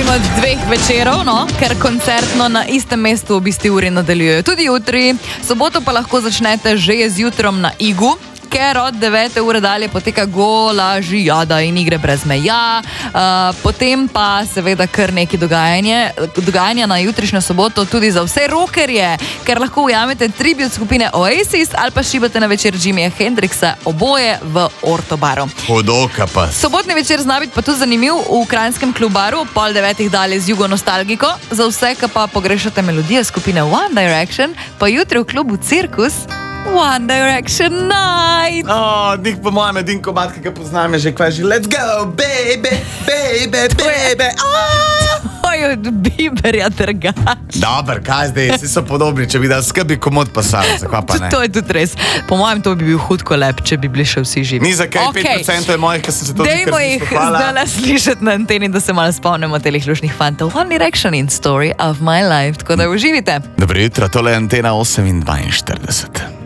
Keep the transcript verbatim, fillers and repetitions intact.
od dveh večerov, no, ker koncertno na istem mestu ob isti uri nadaljujejo tudi jutri. Soboto pa lahko začnete že z jutrom na Igu, ker od devete ure dalje poteka gola žijada in igre brez meja. Uh, potem pa seveda kar neki dogajanje, dogajanja na jutrišnjo soboto tudi za vse rockerje, ker lahko ujamete tribut skupine Oasis ali pa šibate na večer Jimija Hendrixa, oboje v Ortobaru. Hudoka pa. Sobotni večer zna biti pa tudi zanimiv v Kranjskem klubaru, pol devetih dalje z Jugo Nostalgiko. Za vse, ki pa pogrešate melodijo skupine One Direction, pa jutri v klubu Cirkus One Direction Night. Oh, nik po mojem edin komad, ki ga poznam, je že kvaj že let's go, baby, baby, baby. Oj, od Bieberja trgač. Dobar, kaj zdaj, vsi so podobni, če bi dal skrbi komod pasal, zakaj pa ne? To je tudi res. Po mojem, to bi bil hudko lep, če bi bili še vsi živi. Ni zakaj, okay. pet procentov je mojih, ki sem se to Dejmo jih zdaj slišati na anteni, da se malo spomnimo telih lušnih fantov. One Direction in Story of My Life, tako da uživite. Dobro jutro, tole je Antena osem in dvainštirideset.